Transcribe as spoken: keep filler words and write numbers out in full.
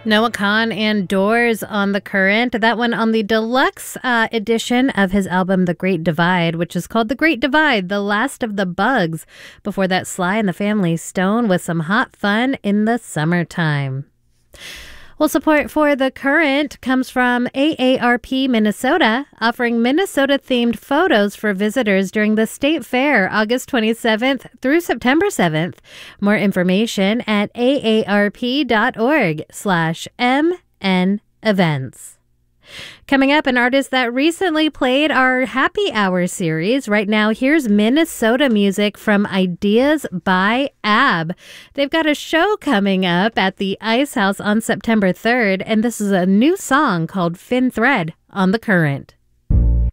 Noah Kahan and Doors on The Current. That one on the deluxe uh, edition of his album The Great Divide, which is called The Great Divide, The Last of the Bugs. Before that, Sly and the Family Stone with some hot fun in the summertime. Well, support for The Current comes from A A R P Minnesota, offering Minnesota-themed photos for visitors during the State Fair, August twenty-seventh through September seventh. More information at aarp.org slash mn events. Coming up, an artist that recently played our Happy Hour series. Right now, here's Minnesota music from Ideas by Ab. They've got a show coming up at the Ice House on September third, and this is a new song called Fin Thread on The Current.